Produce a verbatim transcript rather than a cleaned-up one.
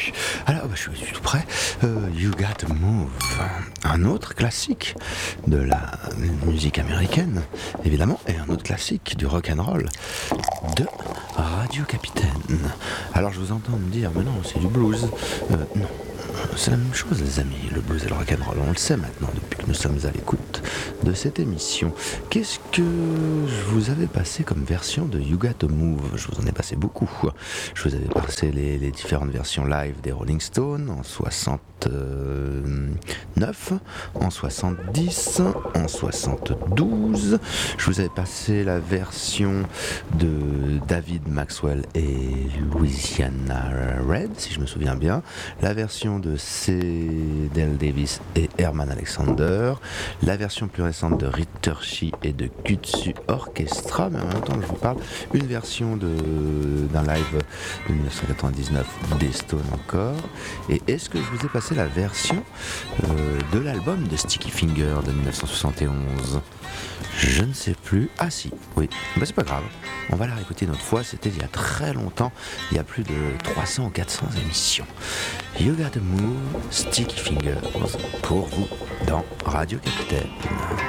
bienvenue. Alors, bah, je suis tout prêt. Euh, You Got to Move, un autre classique de la musique américaine, évidemment, et un autre classique du rock and roll de Radio Capitaine. Alors, je vous entends me dire, mais non, c'est du blues. Euh, non, c'est la même chose, les amis. Le blues et le rock and roll, on le sait maintenant depuis que nous sommes à l'écoute de cette émission. Qu'est-ce que je vous avais passé comme version de You Got to Move? Je vous en ai passé beaucoup. Je vous avais passé les, les différentes versions live des Rolling Stones en soixante-neuf, en soixante-dix, en soixante-douze. Je vous avais passé la version de David Maxwell et Louisiana Red, si je me souviens bien. La version de Cedel Davis et Herman Alexander. La version plus récente de Ritter Shee et de Kutsu Orchestra, mais en même temps je vous parle une version de, d'un live de dix-neuf cent quatre-vingt-dix-neuf des Stones encore. Et est-ce que je vous ai passé la version euh, de l'album de Sticky Finger de dix-neuf cent soixante et onze? Je ne sais plus. Ah si, oui, bah, c'est pas grave, on va la réécouter une autre fois. C'était il y a très longtemps, il y a plus de trois cents ou quatre cents émissions. You Gotta Move, Sticky Fingers, pour vous dans Radio Capitaine.